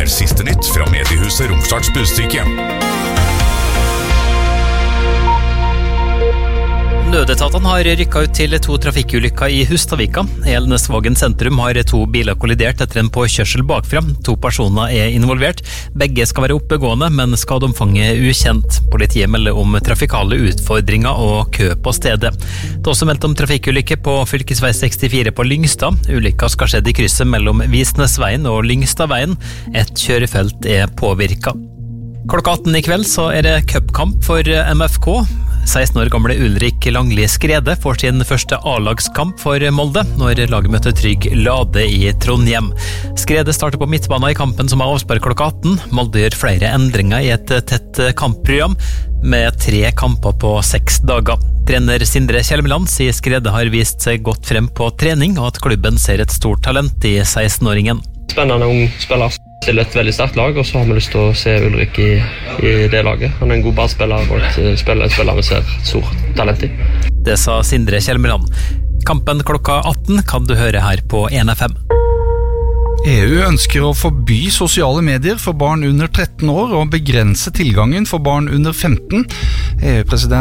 siste nytt fra mediehuset Romsdals Budstikke. Nødetatene har rykket ut til 2 trafikkulykker i Hustadvika. I Elnesvågen sentrum har 2 biler kollidert etter en påkjørsel bakfra. 2 personer er involvert. Begge skal være oppegående, men skadeomfanget er ukjent. Politiet melder om trafikale utfordringer og kø på stedet. Det er også meldt om trafikkulykke på fylkesvei 64 på Lyngstad. Ulykka skal skjedd i krysset mellom Visnesveien og Lyngstadveien. Et kjørefelt er påvirket. Klokka 18 i kveld så er det cupkamp for MFK. 16 år gamle Ulrik Langli Skrede får sin første A-lagskamp for Molde når laget møter Trygg Lade i Trondheim. Skrede starter på midtbanen i kampen som er avspark klokka 18. Molde gjør flere endringer i et tett kampprogram med 3 kamper på 6 dager. Trener Sindre Kjelmeland sier Skrede har vist seg godt frem på trening og at klubben ser et stort talent i 16-åringen. Spennende ung spiller. Stiller et veldig sterkt lag, og så har vi lyst til å se Ulrik i det laget. Han er en god ballspiller og et spiller vi ser et stort talent i. Det sa Sindre Kjelmeland. Kampen klokka 18 kan du høre her på 1FM. EU ønsker å forby sosiale medier for barn under 13 år og begrense tilgangen for barn under 15. EU-president